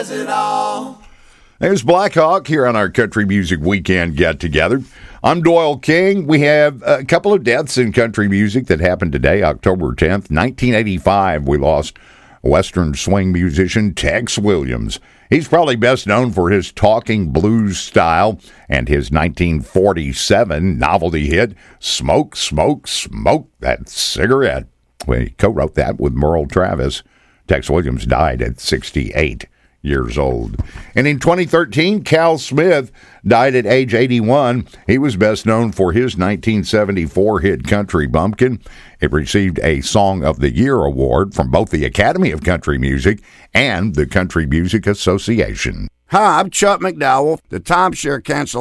There's Black Hawk here on our Country Music Weekend get-together. I'm Doyle King. We have a couple of deaths in country music that happened today, October 10th. 1985, we lost Western swing musician Tex Williams. He's probably best known for his talking blues style and his 1947 novelty hit, Smoke, Smoke, Smoke That Cigarette. We co-wrote that with Merle Travis. Tex Williams died at 68 years old. And in 2013, Cal Smith died at age 81. He was best known for his 1974 hit Country Bumpkin. It received a Song of the Year award from both the Academy of Country Music and the Country Music Association. Hi, I'm Chuck McDowell, the timeshare cancellation